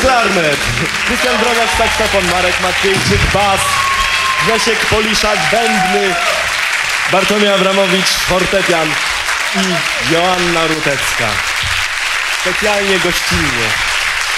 klarnet, Krystian Droniak saksofon, Marek Matwiejczyk bas, Grzesiek Poliszak bębny, Bartłomiej Abramowicz fortepian i Joanna Rutecka. Specjalnie gościnnie.